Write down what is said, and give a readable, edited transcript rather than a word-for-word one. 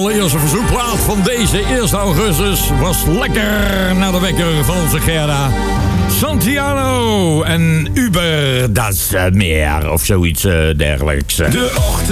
allereerste verzoekplaat van deze 1 augustus was lekker naar de wekker van onze Gerda. Santiano en Uber das Meer of zoiets dergelijks. De ochtend.